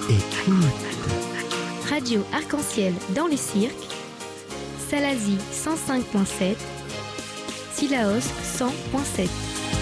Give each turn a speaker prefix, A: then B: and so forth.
A: Écoute.
B: Radio Arc-en-Ciel dans les cirques, Salazie 105.7, Sillaos 100.7.